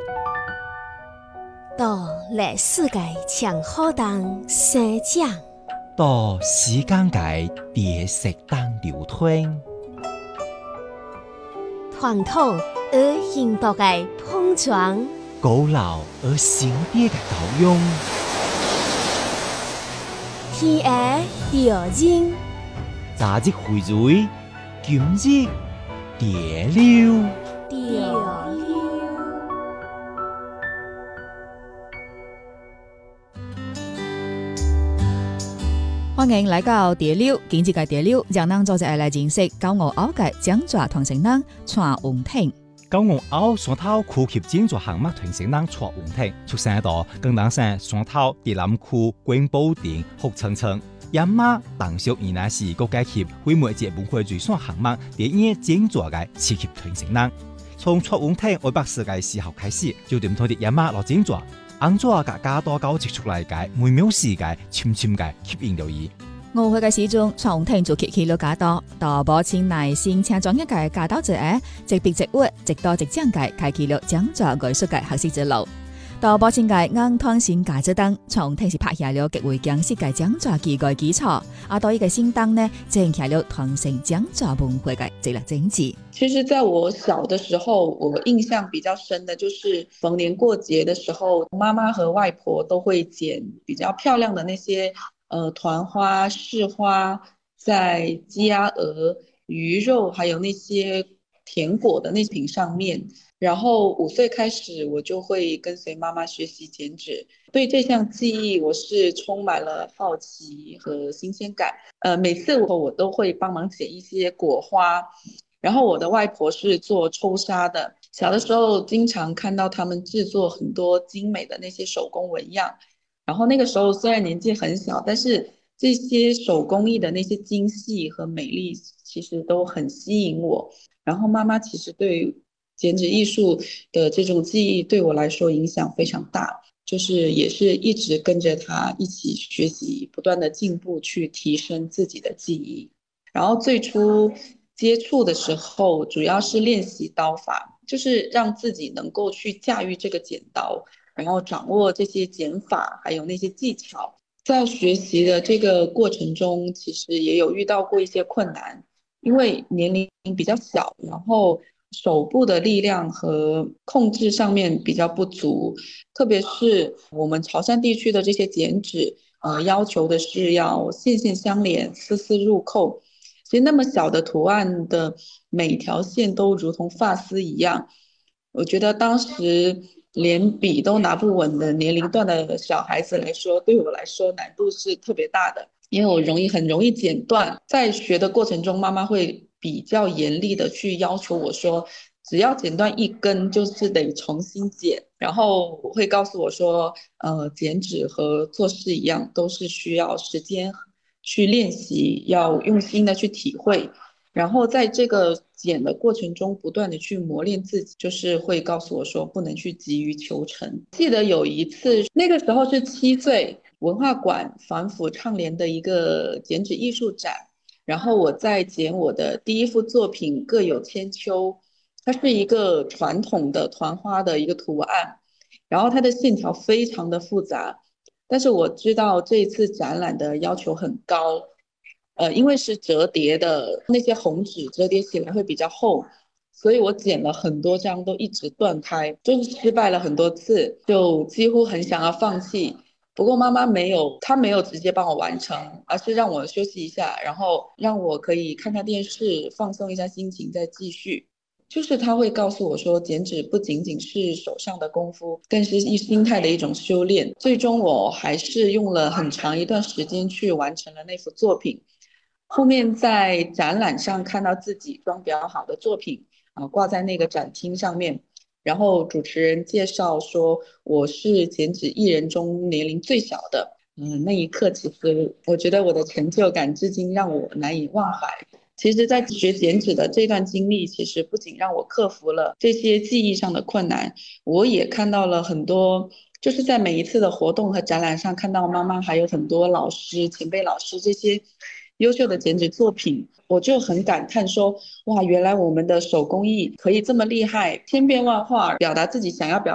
到历史界强好当生长， 到时间界叠石当流通， 传统而现代的碰撞， 古老而新典的交融， 天涯调人， 早日荟萃，今日蝶流。 调欢迎来到蝶流，今日嘅蝶流，让咱做一来认识高傲鳌嘅掌爪传承人蔡文挺。 高傲鳌山頭區級建築項目傳承人蔡文挺出生到廣東省山頭地南區觀寶鎮福清村。阿媽當屬原來是國家級非物質文化遺產項目第一建築嘅次級傳承人。從蔡文挺8歲嘅時候開始，就點同啲阿媽落建築。安怎甲加多交織出來嘅每秒時嘅深深嘅吸引到伊。 5歲嘅時陣，蔡文挺就去了加多，到母親耐心請專業嘅教導者，一筆一畫，一刀一章嘅開啟了掌爪藝術嘅學習之路。到母親嘅硬創新價值當，蔡文挺是拍下了極為強勢嘅掌爪技藝基礎。到伊嘅新當呢，建起了傳承掌爪文化嘅這粒種子。 其實在我小的時候，我印象比較深的就是逢年過節的時候，媽媽和外婆都會剪比較漂亮的那些團花、市花，在雞鴨鵝、魚肉還有那些甜果的那品上面。然後5歲開始，我就會跟隨媽媽學習剪紙。對這項技藝，我是充滿了好奇和新鮮感。每次我都會幫忙剪一些果花。然後我的外婆是做抽紗的，小的時候經常看到他們製作很多精美的那些手工紋樣。然後那個時候雖然年紀很小，但是這些手工藝的那些精細和美麗，其實都很吸引我。然後媽媽其實對剪紙藝術的這種技藝對我來說影響非常大，就是也是一直跟着她一起學習，不斷的進步去提升自己的技藝。然後最初接觸的時候主要是練習刀法，就是讓自己能夠去駕馭這個剪刀，然後掌握這些剪法還有那些技巧。在學習的這個過程中，其實也有遇到過一些困難，因為年齡比較小，然後手部的力量和控制上面比較不足，特別是我們潮汕地區的這些剪紙，要求的是要線線相連，絲絲入扣。其實那麼小的圖案的每一條線都如同髮絲一樣，我覺得當時連筆都拿不穩的年齡段的小孩子來說，對我來說難度是特別大的，因為我很容易剪斷。在學的過程中，媽媽會比較嚴厲的去要求我說，只要剪斷一根就是得重新剪，然後會告訴我說，剪紙和做事一樣，都是需要時間去練習，要用心的去體會，然後在這個剪的過程中不斷的去磨練自己，就是會告訴我說不能去急於求成。記得有一次，那個時候是7歲，文化館反腐倡廉的一個剪紙藝術展，然後我在剪我的第一幅作品各有千秋，它是一個傳統的團花的一個圖案，然後它的線條非常的複雜。但是我知道這一次展覽的要求很高，因為是折疊的，那些紅紙折疊起來會比較厚，所以我剪了很多張都一直斷開，就是失敗了很多次，就幾乎很想要放棄。不過媽媽她沒有直接幫我完成，而是讓我休息一下，然後讓我可以看看電視，放鬆一下心情再繼續。就是他會告訴我說，剪紙不僅僅是手上的功夫，更是心態的一種修煉。最終我還是用了很長一段時間去完成了那幅作品。後面在展覽上看到自己裝裱好的作品掛在那個展廳上面，然後主持人介紹說我是剪紙藝人中年齡最小的。那一刻其實我覺得我的成就感至今讓我難以忘懷。其實在學剪紙的這段經歷，其實不僅讓我克服了這些技藝上的困難，我也看到了很多，就是在每一次的活動和展覽上看到媽媽還有很多老師、前輩老師這些優秀的剪紙作品，我就很感嘆說，哇，原來我們的手工藝可以這麼厲害，千變萬化，表達自己想要表